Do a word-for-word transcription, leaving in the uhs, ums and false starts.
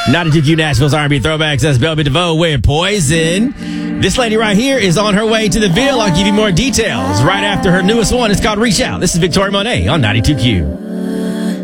ninety-two Q Nashville's R and B Throwbacks. That's Belle Biv DeVoe with Poison. This lady right here is on her way to the Ville. I'll give you more details right after her newest one. It's called Reach Out. This is Victoria Monet on ninety-two Q.